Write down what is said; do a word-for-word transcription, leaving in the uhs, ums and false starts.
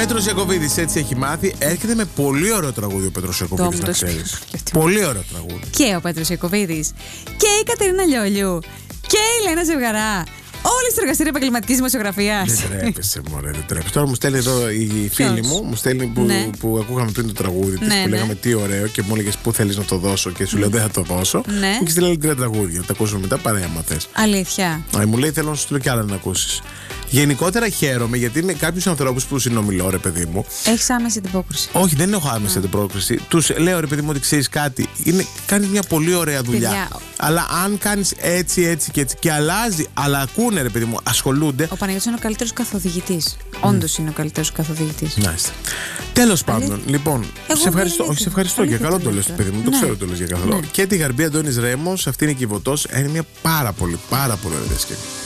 Πέτρος Ιακωβίδης, έτσι έχει μάθει. Έρχεται με πολύ ωραίο τραγούδι ο Πέτρος Ιακωβίδης, να ξέρεις. Πολύ ωραίο τραγούδι. Και ο Πέτρος Ιακωβίδης και η Κατερίνα Λιόλιου και η Λένα Ζευγαρά. Όλοι στο εργαστήριο επαγγελματικής δημοσιογραφίας. Δεν τρέπεσαι, μωρέ, δεν τρέπεσαι. Τώρα μου στέλνει εδώ η φίλη μου, μου στέλνει που, ναι. που ακούγαμε πριν το τραγούδι της, ναι, που λέγαμε ναι. τι ωραίο και μου έλεγες πού θέλεις να το δώσω και σου λέω δεν θα το δώσω. Ναι. Μου έχει στείλει τρία τραγούδια. Θα τα ακούσουμε μετά παρέα, άμα θες. Αλήθεια. Α, μου λέει θέλω να σου στείλω κι άλλα να ακούσεις. Γενικότερα χαίρομαι γιατί με κάποιους ανθρώπους που συνομιλώ, ρε παιδί μου. Έχεις άμεση αντιπόκριση. Όχι, δεν έχω άμεση αντιπόκριση. Τους λέω, ρε παιδί μου, ότι ξέρεις κάτι. Κάνεις μια πολύ ωραία δουλειά. Παιδιά. Αλλά αν κάνεις έτσι, έτσι και έτσι και αλλάζει, αλλά ακούνε, ρε παιδί μου, ασχολούνται. Ο Παναγιώτης είναι ο καλύτερος καθοδηγητής. Mm. Όντως είναι ο καλύτερος καθοδηγητής. Μάλιστα. Τέλος πάντων, λοιπόν, σε ευχαριστώ. Όχι, σε ευχαριστώ για καλό το λες, παιδί μου. Το ξέρω το λες για καλό. Και τη Γαρμπή Αντώνης Ρέμος, αυτή είναι η Κιβωτός. Είναι μια πάρα πολύ, πάρα πολύ ωραία σκηνή.